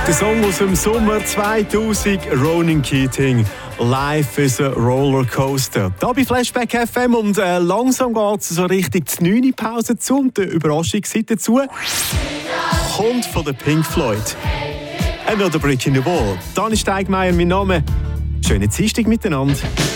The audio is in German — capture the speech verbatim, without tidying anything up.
Der Song aus dem Sommer zweitausend, Ronan Keating. Life is a Rollercoaster. Da bei Flashback F M und äh, langsam geht es so richtig die neunte Pause zu und der Überraschungszeit dazu kommt von der Pink Floyd. Another Brick in the Wall. Dani Steigmeier, mein Name. Schöne Dienstag miteinander.